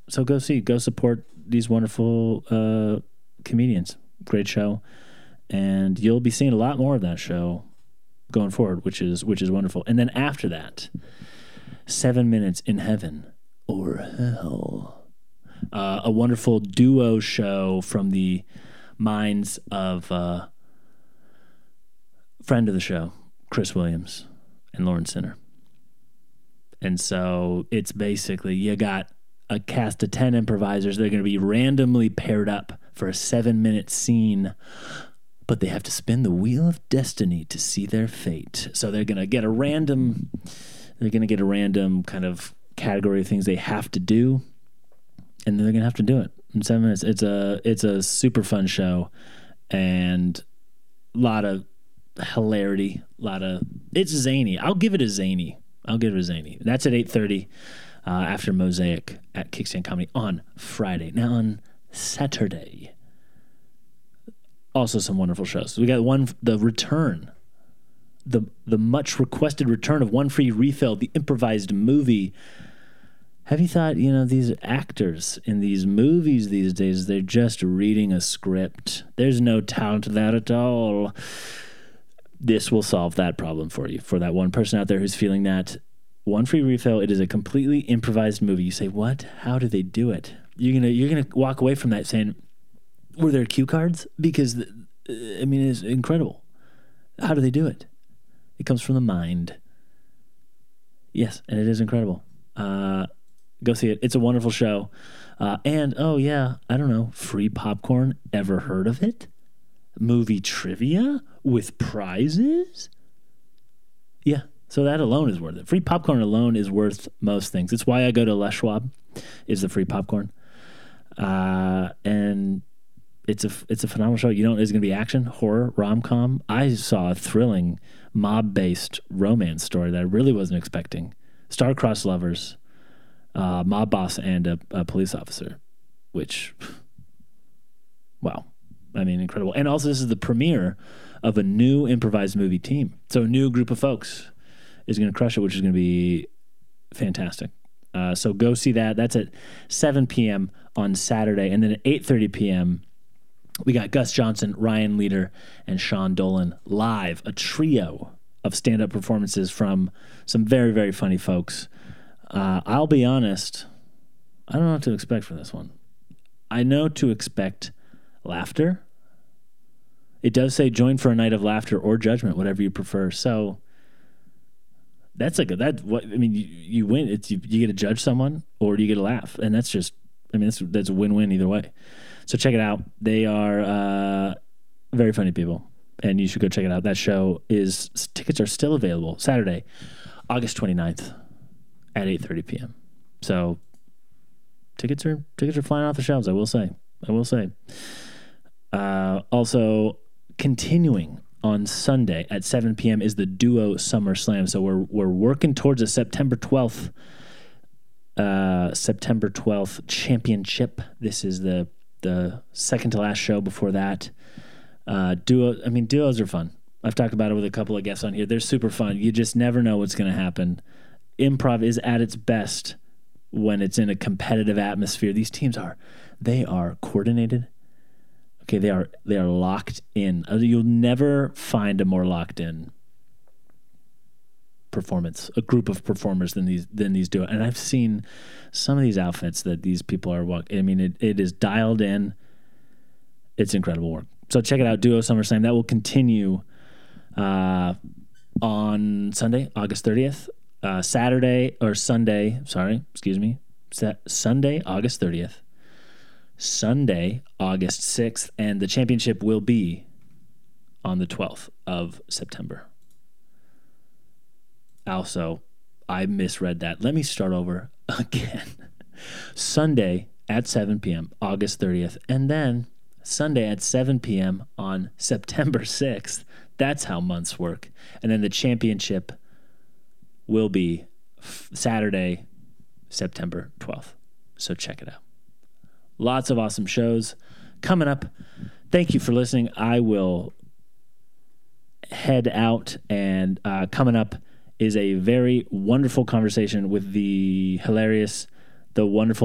So go support these wonderful comedians. Great show. And you'll be seeing a lot more of that show going forward, which is wonderful. And then after that, 7 Minutes in Heaven or Hell. A wonderful duo show from the minds of friend of the show, Chris Williams and Lauren Sinner. And so it's basically, you got a cast of 10 improvisers. They're going to be randomly paired up for a 7-minute scene, but they have to spin the wheel of destiny to see their fate. So they're going to get a random kind of category of things they have to do, and they're going to have to do it in 7 minutes. It's a super fun show, and a lot of hilarity, it's zany. I'll give it a zany. That's at 8:30 after Mosaic at Kickstand Comedy on Friday. Now on Saturday, also some wonderful shows. We got the return, the much requested return of One Free Refill, the improvised movie. Have you thought, these actors in these movies these days, they're just reading a script. There's no talent to that at all. This will solve that problem for you. For that one person out there who's feeling that, One Free Refill, it is a completely improvised movie. You say, what? How do they do it? You're gonna walk away from that saying, were there cue cards? Because, it's incredible. How do they do it? It comes from the mind. Yes, and it is incredible. Go see it. It's a wonderful show. And, I don't know, free popcorn. Ever heard of it? Movie trivia with prizes? Yeah, so that alone is worth it. Free popcorn alone is worth most things. It's why I go to Les Schwab, is the free popcorn. And it's a phenomenal show. It's going to be action, horror, rom-com. I saw a thrilling mob-based romance story that I really wasn't expecting. Star-crossed lovers, mob boss, and a police officer, which, wow. Incredible. And also, this is the premiere of a new improvised movie team. So a new group of folks is going to crush it, which is going to be fantastic. So go see that. That's at 7 p.m. on Saturday. And then at 8:30 p.m., we got Gus Johnson, Ryan Leader, and Sean Dolan live, a trio of stand-up performances from some very, very funny folks. I'll be honest, I don't know what to expect for this one. I know to expect laughter. It does say join for a night of laughter or judgment, whatever you prefer. So that's you win. You get to judge someone or you get to laugh, and that's just that's a win-win either way. So check it out. They are very funny people, and you should go check it out. That show tickets are still available Saturday, August 29th at 8:30 p.m. So tickets are flying off the shelves. I will say. Also, continuing on Sunday at 7 p.m. is the Duo Summer Slam. So we're working towards a September 12th championship. This is the second to last show before that. Duos are fun. I've talked about it with a couple of guests on here. They're super fun. You just never know what's going to happen. Improv is at its best when it's in a competitive atmosphere. These teams are coordinated. Okay, they are locked in. You'll never find a more locked in performance, a group of performers than these do. And I've seen some of these outfits that these people are walking. It is dialed in. It's incredible work. So check it out, Duo SummerSlam. That will continue on Sunday, August 30th. Sunday, August 30th. Sunday, August 6th, and the championship will be on the 12th of September. Also, I misread that. Let me start over again. Sunday at 7 p.m., August 30th, and then Sunday at 7 p.m. on September 6th. That's how months work. And then the championship will be Saturday, September 12th. So check it out. Lots of awesome shows coming up. Thank you for listening. I will head out, and coming up is a very wonderful conversation with the wonderful